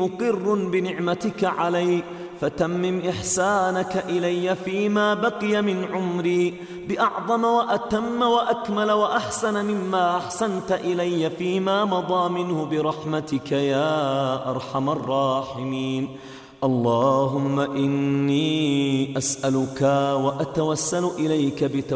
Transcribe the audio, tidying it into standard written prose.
مقر بنعمتك علي، فتمم إحسانك إلي فيما بقي من عمري بأعظم وأتم وأكمل وأحسن مما أحسنت إلي فيما مضى منه برحمتك يا أرحم الراحمين. اللهم إني أسألك وأتوسل إليك